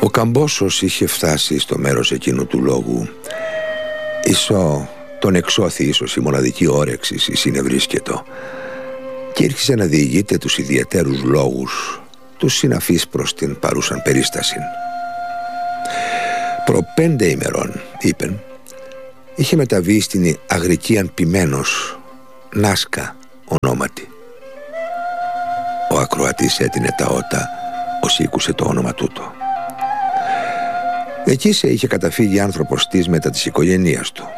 Ο Καμπόσος είχε φτάσει στο μέρος εκείνου του λόγου. Ίσο τον εξώθη ίσως η μοναδική όρεξη η συνευρίσκετο, και ήρχισε να διηγείται τους ιδιαιτέρους λόγους, τους συναφείς προς την παρούσαν περίσταση. Προ 5 ημερών, είπεν, είχε μεταβεί στην Αγρικίαν ποιμένος, Νάσκα ονόματι. Ο ακροατής έτεινε τα ότα ως ήκουσε το όνομα τούτο. Εκεί σε είχε καταφύγει άνθρωπος της μετά της οικογένειας του.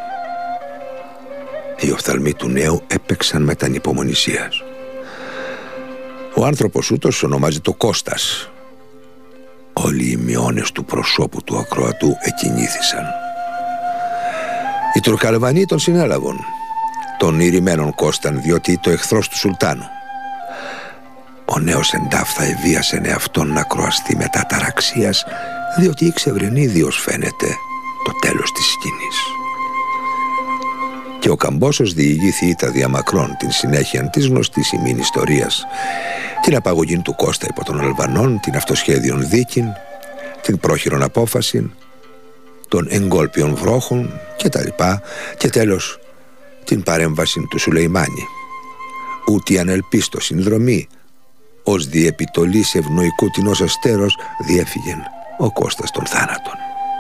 Οι οφθαλμοί του νέου έπαιξαν με τα ανυπομονησίας. Ο άνθρωπος ούτως ονομάζεται Κώστας. Όλοι οι μειώνες του προσώπου του ακροατού εκκινήθησαν. Οι Τουρκαλβανοί τον συνέλαβαν, τον ηρημένον Κώσταν, διότι το εχθρός του Σουλτάνου. Ο νέος εντάφθα εβίασεν εαυτόν να κροαστεί μετά ταραξίας, διότι ήξευρεν ίδιος, φαίνεται, το τέλος της σκηνής. Και ο Καμπόσος διηγήθη τα διαμακρών την συνέχεια της γνωστής ημίν ιστορίας, την απαγωγή του Κώστα υπό των Αλβανών, την αυτοσχέδιον δίκην, την πρόχειρον απόφαση, των εγκόλπιων βρόχων κτλ. Και τέλος την παρέμβαση του Σουλεϊμάνη. Ούτι ανελπίστο συνδρομή, ως διεπιτολής ευνοϊκού τινός αστέρος, διέφυγεν ο Κώστας των θάνατων.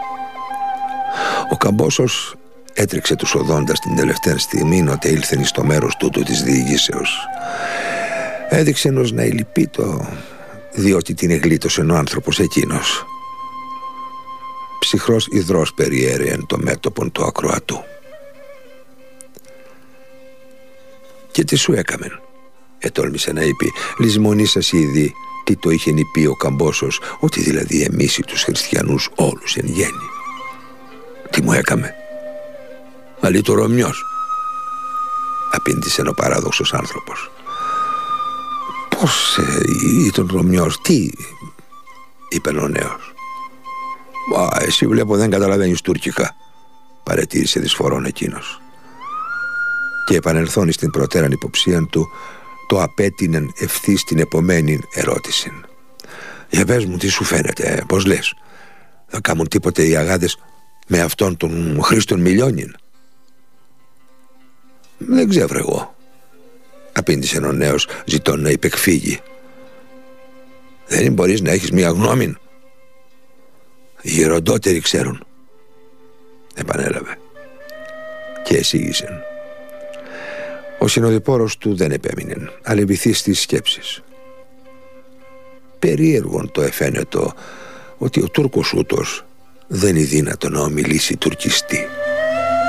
Ο Καμπόσος έτρεξε τους οδόντας την τελευταία στιγμή, ότε ήλθεν στο μέρος τούτου της διηγήσεως. Έδειξε ως να ηλυπείτο, διότι την εγλίτωσεν ο άνθρωπος εκείνος. Ψυχρός υδρός περιέρεεν το μέτωπον του ακροατού. «Και τι σου έκαμεν?» ετόλμησε να είπε. «Λησμονήσας ήδη τι το είχεν πει ο Καμπόσος, ότι δηλαδή εμείς τους χριστιανούς όλους εν γέννη». «Τι μου έκαμε?» «Αλλή το Ρωμιός», απήντησε ο παράδοξος άνθρωπος. «Πώς ήταν Ρωμιός, τι?» είπε ο νέος. «Μα εσύ βλέπω δεν καταλαβαίνεις τουρκικά», παρετήρησε δυσφορών εκείνος. Και επανελθώνει στην προτέραν υποψίαν του, το απέτεινεν ευθύς την επομένη ερώτηση. «Για πες μου, τι σου φαίνεται, πώς λες, θα κάμουν τίποτε οι αγάδες με αυτόν τον Χρήστον Μιλιώνιν?» «Δεν ξέρω εγώ», απήντησε ο νέος, ζητών να υπεκφύγει. «Δεν μπορείς να έχεις μια γνώμη?» «Οι γεροντότεροι ξέρουν», επανέλαβε και εισήγησεν. Ο συνοδοιπόρος του δεν επέμεινε, αλλά βυθείς στις σκέψεις. Περίεργον το εφαίνετο ότι ο Τούρκος ούτως δεν είναι δύνατο να ομιλήσει τουρκιστή.